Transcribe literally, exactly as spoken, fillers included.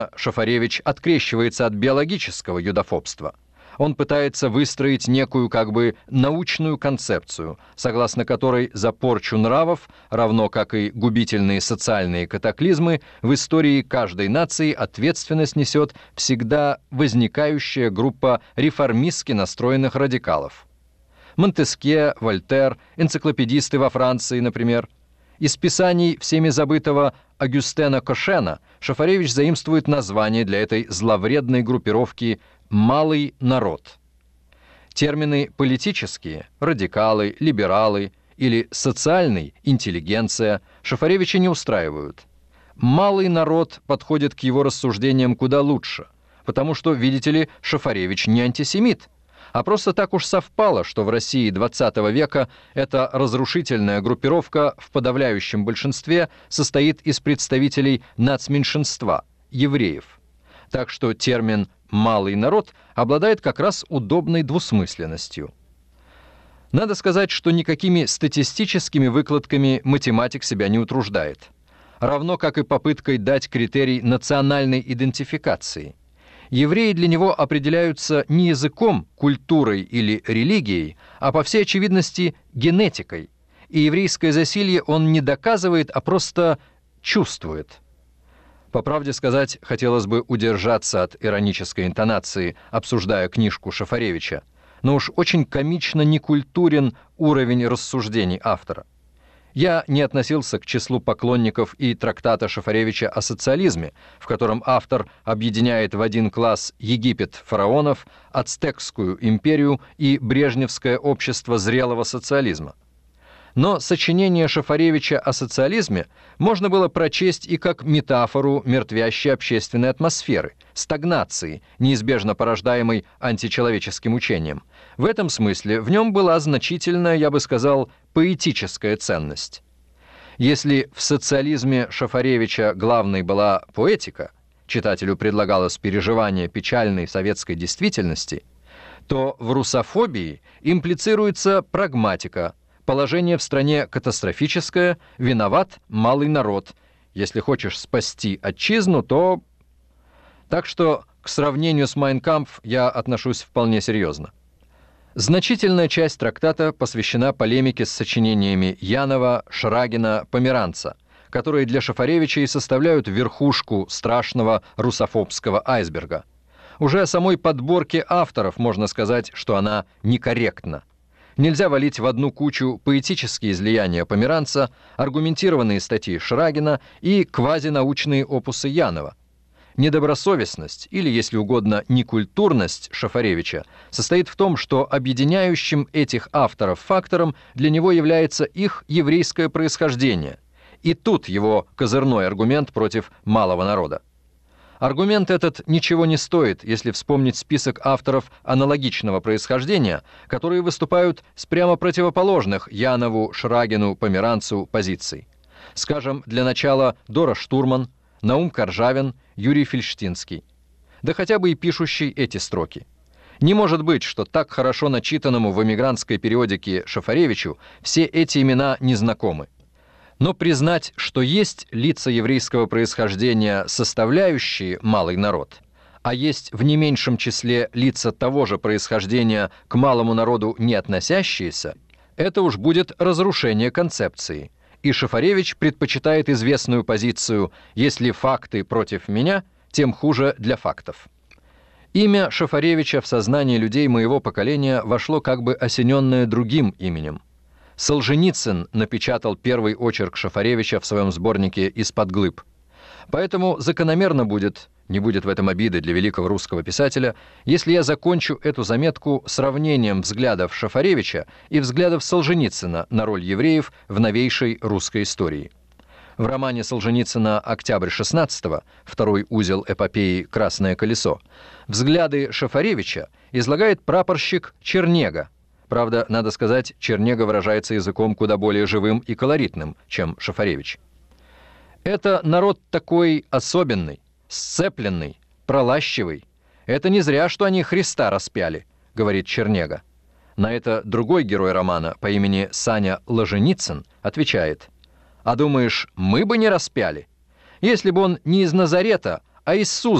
Шафаревич открещивается от биологического юдофобства. Он пытается выстроить некую как бы научную концепцию, согласно которой за порчу нравов, равно как и губительные социальные катаклизмы, в истории каждой нации ответственность несет всегда возникающая группа реформистски настроенных радикалов. Монтескье, Вольтер, энциклопедисты во Франции, например. Из писаний всеми забытого Агюстена Кошена Шафаревич заимствует название для этой зловредной группировки «малый народ». Термины политические, радикалы, либералы или социальный, интеллигенция Шафаревича не устраивают. «Малый народ» подходит к его рассуждениям куда лучше, потому что, видите ли, Шафаревич не антисемит, а просто так уж совпало, что в России двадцатого века эта разрушительная группировка в подавляющем большинстве состоит из представителей нацменьшинства, евреев. Так что термин «малый народ» обладает как раз удобной двусмысленностью. Надо сказать, что никакими статистическими выкладками математик себя не утруждает, равно как и попыткой дать критерий национальной идентификации. Евреи для него определяются не языком, культурой или религией, а по всей очевидности генетикой, и еврейское засилье он не доказывает, а просто чувствует. По правде сказать, хотелось бы удержаться от иронической интонации, обсуждая книжку Шафаревича, но уж очень комично некультурен уровень рассуждений автора. Я не относился к числу поклонников и трактата Шафаревича о социализме, в котором автор объединяет в один класс Египет фараонов, Ацтекскую империю и Брежневское общество зрелого социализма. Но сочинение Шафаревича о социализме можно было прочесть и как метафору мертвящей общественной атмосферы, стагнации, неизбежно порождаемой античеловеческим учением. В этом смысле в нем была значительная, я бы сказал, поэтическая ценность. Если в социализме Шафаревича главной была поэтика, читателю предлагалось переживание печальной советской действительности, то в русофобии имплицируется прагматика, положение в стране катастрофическое, виноват малый народ. Если хочешь спасти отчизну, то... Так что к сравнению с «Майн кампф» я отношусь вполне серьезно. Значительная часть трактата посвящена полемике с сочинениями Янова, Шрагина, Померанца, которые для Шафаревича и составляют верхушку страшного русофобского айсберга. Уже о самой подборке авторов можно сказать, что она некорректна. Нельзя валить в одну кучу поэтические излияния Померанца, аргументированные статьи Шрагина и квазинаучные опусы Янова. Недобросовестность, или, если угодно, некультурность Шафаревича состоит в том, что объединяющим этих авторов фактором для него является их еврейское происхождение. И тут его козырной аргумент против малого народа. Аргумент этот ничего не стоит, если вспомнить список авторов аналогичного происхождения, которые выступают с прямо противоположных Янову, Шрагину, Померанцу позиций. Скажем, для начала Дора Штурман, Наум Коржавин, Юрий Фельштинский. Да хотя бы и пишущий эти строки. Не может быть, что так хорошо начитанному в эмигрантской периодике Шафаревичу все эти имена незнакомы. Но признать, что есть лица еврейского происхождения, составляющие малый народ, а есть в не меньшем числе лица того же происхождения к малому народу не относящиеся, это уж будет разрушение концепции. И Шафаревич предпочитает известную позицию «если факты против меня, тем хуже для фактов». Имя Шафаревича в сознание людей моего поколения вошло как бы осененное другим именем. Солженицын напечатал первый очерк Шафаревича в своем сборнике «Из-под глыб». Поэтому закономерно будет, не будет в этом обиды для великого русского писателя, если я закончу эту заметку сравнением взглядов Шафаревича и взглядов Солженицына на роль евреев в новейшей русской истории. В романе Солженицына «Октябрь шестнадцатого», второй узел эпопеи «Красное колесо», взгляды Шафаревича излагает прапорщик Чернега. Правда, надо сказать, Чернега выражается языком куда более живым и колоритным, чем Шафаревич. Это народ такой особенный, сцепленный, пролащивый. Это не зря, что они Христа распяли, говорит Чернега. На это другой герой романа по имени Саня Ложеницын отвечает: «А думаешь, мы бы не распяли? Если бы он не из Назарета, А Иисус